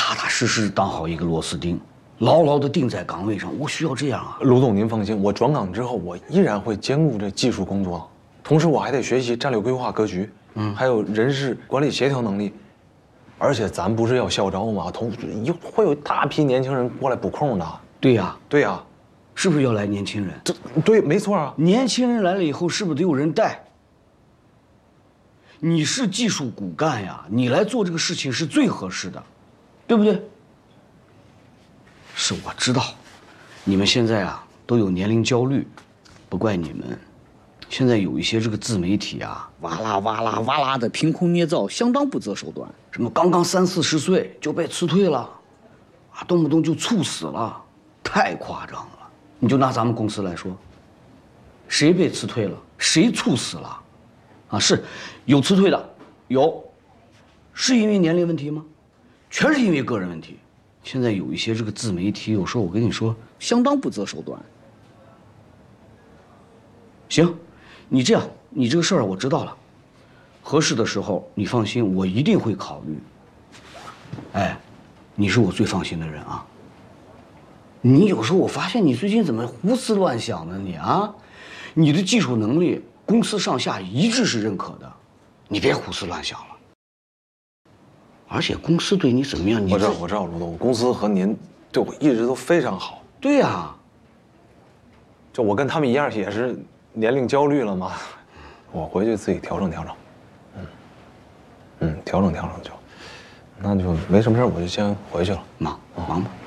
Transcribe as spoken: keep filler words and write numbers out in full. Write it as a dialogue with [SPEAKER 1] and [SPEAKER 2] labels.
[SPEAKER 1] 踏踏实实当好一个螺丝钉，牢牢地定在岗位上。我需要这样啊。
[SPEAKER 2] 卢总，您放心，我转岗之后，我依然会兼顾这技术工作，同时我还得学习战略规划格局，嗯，还有人事管理协调能力。而且咱不是要校招吗？同一会有大批年轻人过来补空的。
[SPEAKER 1] 对呀，
[SPEAKER 2] 对呀，
[SPEAKER 1] 是不是要来年轻人？
[SPEAKER 2] 这对，没错啊。
[SPEAKER 1] 年轻人来了以后，是不是得有人带？你是技术骨干呀，你来做这个事情是最合适的，对不对？是我知道，你们现在啊都有年龄焦虑，不怪你们。现在有一些这个自媒体啊，哇啦哇啦哇啦的凭空捏造，相当不择手段。什么刚刚三四十岁就被辞退了，啊，动不动就猝死了，太夸张了。你就拿咱们公司来说，谁被辞退了，谁猝死了，啊，是有辞退的，有，是因为年龄问题吗？全是因为个人问题。现在有一些这个自媒体，有时候我跟你说，相当不择手段。行。你这样，你这个事儿我知道了，合适的时候你放心，我一定会考虑。哎，你是我最放心的人啊。你有时候我发现你最近怎么胡思乱想呢？你啊，你的技术能力，公司上下一致是认可的，你别胡思乱想了。而且公司对你怎么样？你
[SPEAKER 2] 我知道，我知道，卢总，公司和您对我一直都非常好。
[SPEAKER 1] 对呀、啊，
[SPEAKER 2] 就我跟他们一样，也是。年龄焦虑了吗？我回去自己调整调整，嗯，嗯，调整调整就，那就没什么事，我就先回去了。
[SPEAKER 1] 忙忙吧。